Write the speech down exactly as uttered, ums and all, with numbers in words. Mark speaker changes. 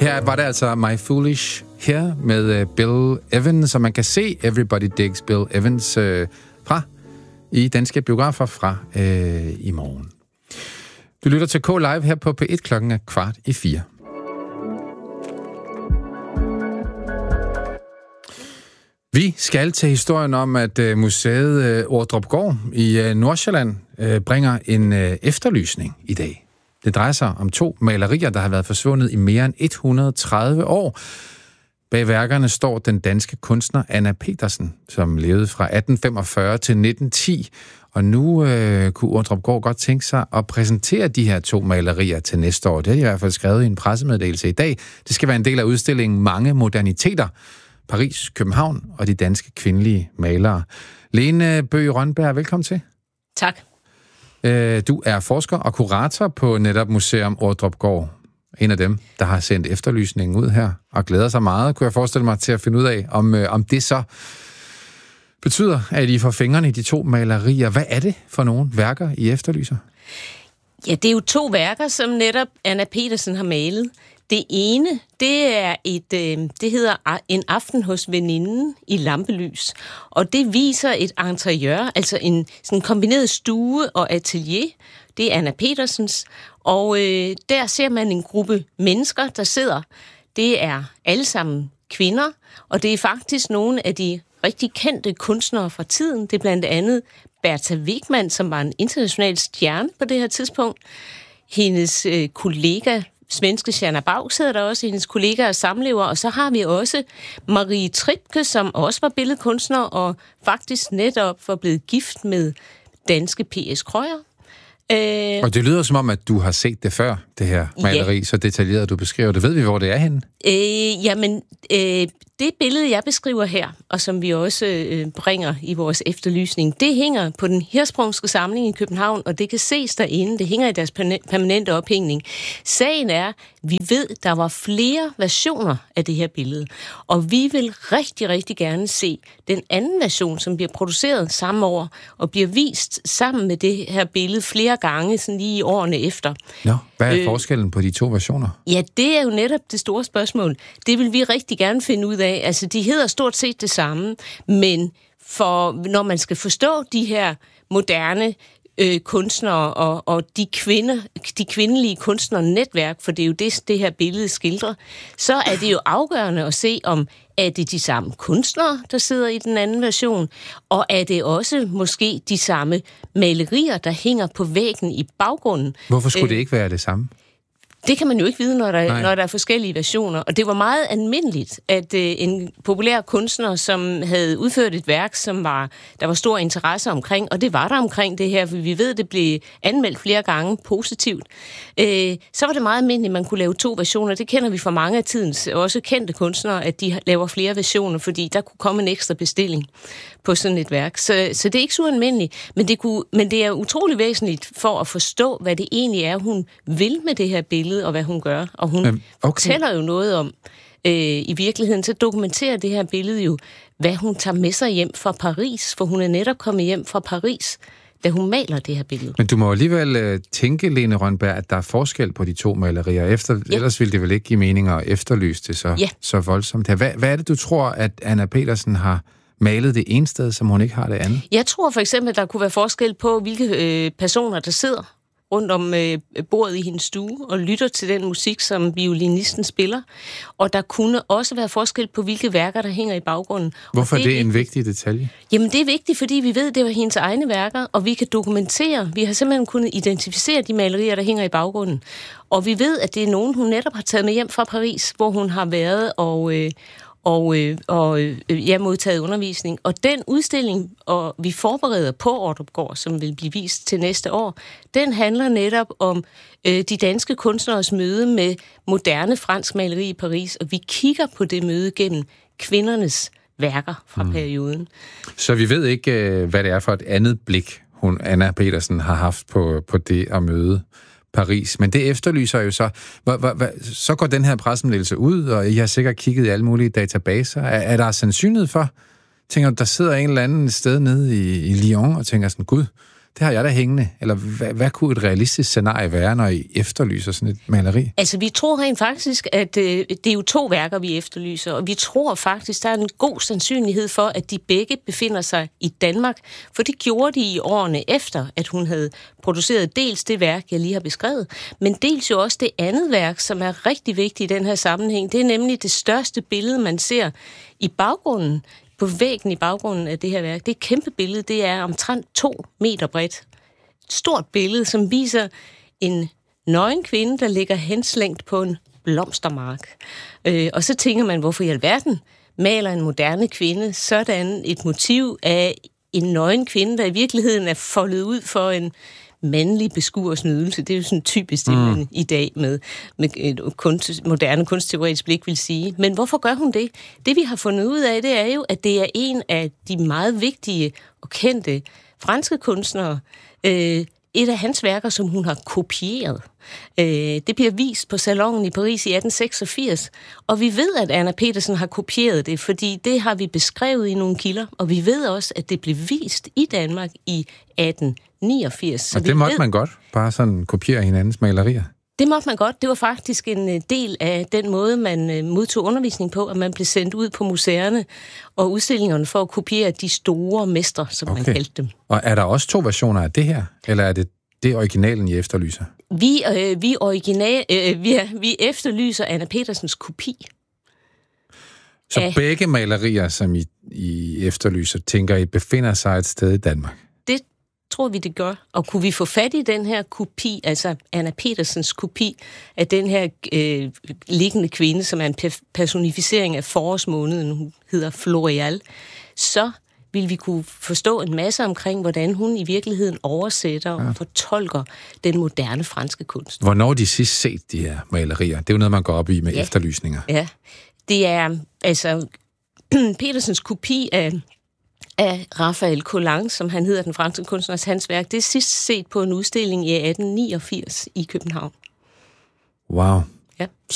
Speaker 1: Her var det altså My Foolish her med Bill Evans, og man kan se Everybody Digs Bill Evans øh, fra i danske biografer fra øh, i morgen. Du lytter til K Live her på P et, klokken er kvart i fire. Vi skal til historien om, at museet Ordrupgaard i Nordsjælland bringer en efterlysning i dag. Det drejer sig om to malerier, der har været forsvundet i mere end et hundrede og tredive år. Bag værkerne står den danske kunstner Anna Petersen, som levede fra atten femogfyrre til nitten ti. Og nu øh, kunne Ordrupgaard godt tænke sig at præsentere de her to malerier til næste år. Det har de i hvert fald skrevet i en pressemeddelelse i dag. Det skal være en del af udstillingen Mange Moderniteter. Paris, København og de danske kvindelige malere. Lene Bøgh Rønberg, velkommen til.
Speaker 2: Tak.
Speaker 1: Du er forsker og kurator på netop Museum Ordrupgaard. En af dem, der har sendt efterlysningen ud her og glæder sig meget, kunne jeg forestille mig til at finde ud af, om, om det så betyder, at I får fingrene i de to malerier. Hvad er det for nogle værker, I efterlyser?
Speaker 2: Ja, det er jo to værker, som netop Anna Petersen har malet. Det ene, det er et, det hedder En aften hos veninden i lampelys, og det viser et interiør, altså en sådan kombineret stue og atelier. Det er Anna Petersens, og øh, der ser man en gruppe mennesker, der sidder. Det er alle sammen kvinder, og det er faktisk nogle af de rigtig kendte kunstnere fra tiden. Det er blandt andet Berta Wigman, som var en international stjerne på det her tidspunkt. Hendes øh, kollega svenske Shanna Bauch sidder der også, hendes kollegaer og samlever, og så har vi også Marie Tripke, som også var billedkunstner, og faktisk netop var blevet gift med danske P S Krøyer.
Speaker 1: Øh, og det lyder som om, at du har set det før, det her maleri, ja. Så detaljeret du beskriver det. Ved vi, hvor det er henne?
Speaker 2: Øh, jamen, øh, det billede, jeg beskriver her, og som vi også øh, bringer i vores efterlysning, det hænger på den Hirschsprungske samling i København, og det kan ses derinde. Det hænger i deres permanente ophængning. Sagen er, vi ved, der var flere versioner af det her billede, og vi vil rigtig, rigtig gerne se den anden version, som bliver produceret samme år, og bliver vist sammen med det her billede flere gange, sådan lige i årene efter.
Speaker 1: Nå, hvad er øh, forskellen på de to versioner?
Speaker 2: Ja, det er jo netop det store spørgsmål. Det vil vi rigtig gerne finde ud af. Altså, de hedder stort set det samme, men for, når man skal forstå de her moderne øh, kunstnere og, og de, kvinder, de kvindelige kunstnernetværk, for det er jo det, det her billede skildrer, så er det jo afgørende at se, om er det de samme kunstnere, der sidder i den anden version, og er det også måske de samme malerier, der hænger på væggen i baggrunden.
Speaker 1: Hvorfor skulle øh, det ikke være det samme?
Speaker 2: Det kan man jo ikke vide, når der, når der er forskellige versioner. Og det var meget almindeligt, at øh, en populær kunstner, som havde udført et værk, som var der var stor interesse omkring, og det var der omkring det her, for vi ved, det blev anmeldt flere gange positivt, øh, så var det meget almindeligt, at man kunne lave to versioner. Det kender vi fra mange af tidens også kendte kunstnere, at de laver flere versioner, fordi der kunne komme en ekstra bestilling på sådan et værk. Så, så det er ikke så ualmindeligt, men det, kunne, men det er utrolig væsentligt for at forstå, hvad det egentlig er, hun vil med det her billede, og hvad hun gør. Og hun okay. fortæller jo noget om, øh, i virkeligheden, så dokumenterer det her billede jo, hvad hun tager med sig hjem fra Paris, for hun er netop kommet hjem fra Paris, da hun maler det her billede.
Speaker 1: Men du må alligevel øh, tænke, Lene Rønberg, at der er forskel på de to malerier. Efter, ja. Ellers ville det vel ikke give mening at efterlyse det så, ja. så voldsomt her. Hvad, hvad er det, du tror, at Anna Petersen har malet det ene sted, som hun ikke har det andet?
Speaker 2: Jeg tror for eksempel, at der kunne være forskel på, hvilke øh, personer, der sidder rundt om øh, bordet i hendes stue og lytter til den musik, som violinisten spiller. Og der kunne også være forskel på, hvilke værker, der hænger i baggrunden.
Speaker 1: Hvorfor
Speaker 2: det
Speaker 1: er det en vigtig detalje?
Speaker 2: Jamen, det er vigtigt, fordi vi ved, at det var hendes egne værker, og vi kan dokumentere. Vi har simpelthen kunnet identificere de malerier, der hænger i baggrunden. Og vi ved, at det er nogen, hun netop har taget med hjem fra Paris, hvor hun har været og... Øh, og, øh, og øh, jeg har modtaget undervisning. Og den udstilling, og vi forbereder på Ordrupgaard, som vil blive vist til næste år, den handler netop om øh, de danske kunstneres møde med moderne fransk maleri i Paris, og vi kigger på det møde gennem kvindernes værker fra mm. perioden.
Speaker 1: Så vi ved ikke, øh, hvad det er for et andet blik, hun, Anna Petersen, har haft på, på det at møde Paris. Men det efterlyser jo så, hva, hva, hva, så går den her pressemeddelelse ud, og I har sikkert kigget i alle mulige databaser. Er, er der sandsynlighed for, tænker du, der sidder en eller anden sted nede i, i Lyon og tænker sådan, gud, Det har jeg da hængende. Eller hvad, hvad kunne et realistisk scenarie være, når I efterlyser sådan et maleri?
Speaker 2: Altså, vi tror rent faktisk, at øh, det er jo to værker, vi efterlyser, og vi tror faktisk, der er en god sandsynlighed for, at de begge befinder sig i Danmark, for det gjorde de i årene efter, at hun havde produceret dels det værk, jeg lige har beskrevet, men dels jo også det andet værk, som er rigtig vigtigt i den her sammenhæng. Det er nemlig det største billede, man ser i baggrunden, på væggen i baggrunden af det her værk. Det er et kæmpe billede, det er omtrent to meter bredt. Et stort billede, som viser en nøgen kvinde, der ligger henslængt på en blomstermark. Øh, og så tænker man, hvorfor i alverden maler en moderne kvinde sådan et motiv af en nøgen kvinde, der i virkeligheden er foldet ud for en mandlig beskuers nydelse. Det er jo sådan typisk det, mm. man i dag med, med et kunst, moderne kunstteoretisk blik vil sige. Men hvorfor gør hun det? Det, vi har fundet ud af, det er jo, at det er en af de meget vigtige og kendte franske kunstnere, øh, et af hans værker, som hun har kopieret. Øh, det bliver vist på Salonen i Paris i atten seksogfirs, og vi ved, at Anna Petersen har kopieret det, fordi det har vi beskrevet i nogle kilder, og vi ved også, at det blev vist i Danmark i atten niogfirs. Så
Speaker 1: og det måtte ved, man godt, bare sådan kopiere hinandens malerier?
Speaker 2: Det måtte man godt. Det var faktisk en del af den måde, man modtog undervisning på, at man blev sendt ud på museerne og udstillingerne for at kopiere de store mestre, som okay. man kaldte dem.
Speaker 1: Og er der også to versioner af det her, eller er det det originalen, I efterlyser?
Speaker 2: Vi, øh, vi, original, øh, vi, vi efterlyser Anna Petersens kopi.
Speaker 1: Så af, begge malerier, som I, I efterlyser, tænker I befinder sig et sted i Danmark?
Speaker 2: Det tror vi, det gør. Og kunne vi få fat i den her kopi, altså Anna Petersens kopi af den her øh, liggende kvinde, som er en personificering af forårsmåneden, hun hedder Floreal, så vil vi kunne forstå en masse omkring, hvordan hun i virkeligheden oversætter ja. og fortolker den moderne franske kunst.
Speaker 1: Hvornår de sidst set de her malerier? Det er jo noget, man går op i med ja. efterlysninger.
Speaker 2: Ja, det er altså Petersens kopi af af Raphael Collin, som han hedder, den franske kunstners hans værk. Det er sidst set på en udstilling i atten niogfirs i København.
Speaker 1: Wow.
Speaker 2: Ja.